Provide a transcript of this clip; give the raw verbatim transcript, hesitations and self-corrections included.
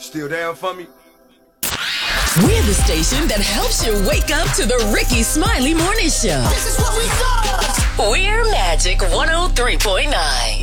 Still down for me? We're the station that helps you wake up to the Ricky Smiley Morning Show. This is what we love. We're Magic one oh three point nine.